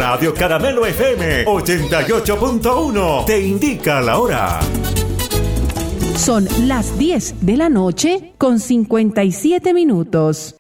Radio Caramelo FM 88.1 te indica la hora. Son las 10 de la noche con 57 minutos.